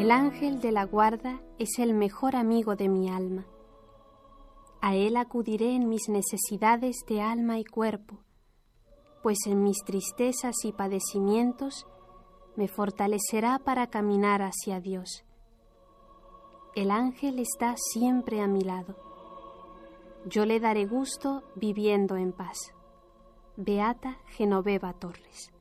El ángel de la guarda es el mejor amigo de mi alma. A él acudiré en mis necesidades de alma y cuerpo, pues en mis tristezas y padecimientos me fortalecerá para caminar hacia Dios. El ángel está siempre a mi lado. Yo le daré gusto viviendo en paz. Beata Genoveva Torres.